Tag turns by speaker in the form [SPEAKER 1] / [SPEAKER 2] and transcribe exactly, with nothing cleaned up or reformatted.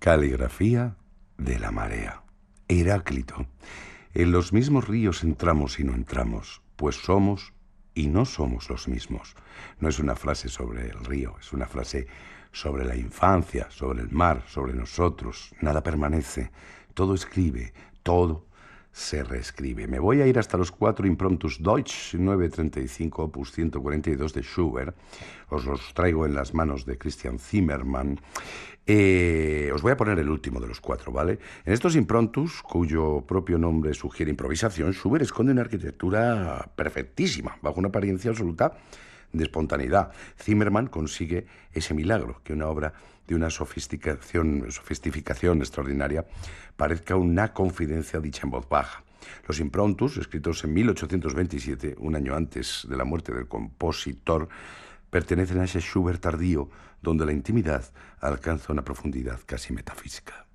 [SPEAKER 1] Caligrafía de la marea. Heráclito. En los mismos ríos entramos y no entramos, pues somos y no somos los mismos. No es una frase sobre el río, es una frase sobre la infancia, sobre el mar, sobre nosotros. Nada permanece, todo escribe, todo se reescribe. Me voy a ir hasta los cuatro Impromptus Deutsch, novecientos treinta y cinco, opus ciento cuarenta y dos de Schubert. Os los traigo en las manos de Christian Zimmermann. Eh, os voy a poner el último de los cuatro, ¿vale? En estos Impromptus, cuyo propio nombre sugiere improvisación, Schubert esconde una arquitectura perfectísima, bajo una apariencia absoluta de espontaneidad. Zimmermann consigue ese milagro, que una obra de una sofisticación, sofisticación extraordinaria parezca una confidencia dicha en voz baja. Los Impromptus, escritos en mil ochocientos veintisiete, un año antes de la muerte del compositor, pertenecen a ese Schubert tardío, donde la intimidad alcanza una profundidad casi metafísica.